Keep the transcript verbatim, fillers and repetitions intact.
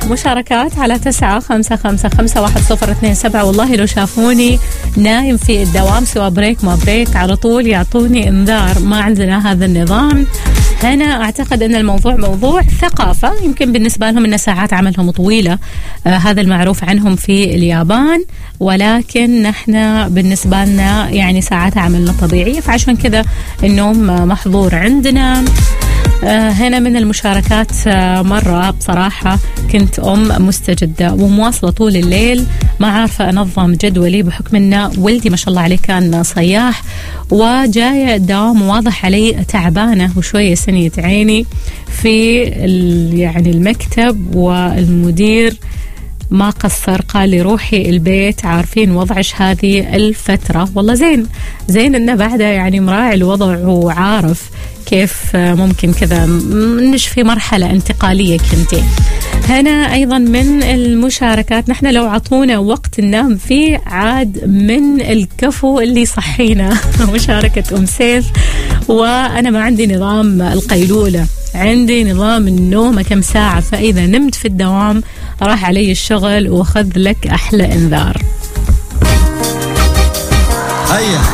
مشاركات على تسعة خمسة خمسة خمسة واحد صفر اثنين سبعة. والله لو شافوني نايم في الدوام سواء بريك ما بريك على طول يعطوني انذار. ما عندنا هذا النظام هنا. أعتقد أن الموضوع موضوع ثقافة، يمكن بالنسبة لهم أن ساعات عملهم طويلة، آه هذا المعروف عنهم في اليابان، ولكن نحن بالنسبة لنا يعني ساعات عملنا طبيعية، فعشان كذا النوم محظور عندنا. آه هنا من المشاركات آه مرة بصراحة كنت أم مستجدة ومواصلة طول الليل، ما عارفة أنظم جدولي بحكم أن ولدي ما شاء الله عليه كان صياح، وجاية الدوام واضح علي تعبانة وشوية سنية عيني في يعني المكتب، والمدير ما قصر قال لي روحي البيت، عارفين وضعش هذه الفترة. والله زين زين إنه بعده يعني مراعي الوضع وعارف كيف ممكن كذا نش في مرحلة انتقالية كنتي. هنا أيضا من المشاركات، نحن لو عطونا وقت ننام فيه عاد من الكفو اللي صحينا. مشاركة أم سيف. وأنا ما عندي نظام القيلولة، عندي نظام النوم كم ساعة، فإذا نمت في الدوام راح علي الشغل وخذ لك أحلى إنذار. هيا